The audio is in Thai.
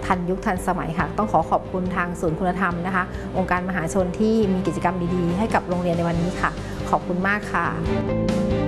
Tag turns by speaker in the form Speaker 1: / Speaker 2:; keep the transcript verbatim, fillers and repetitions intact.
Speaker 1: ทันยุคทันสมัยค่ะต้องขอขอบคุณทางศูนย์คุณธรรมนะคะองค์การมหาชนที่มีกิจกรรมดีๆให้กับโรงเรียนในวันนี้ค่ะขอบคุณมากค่ะ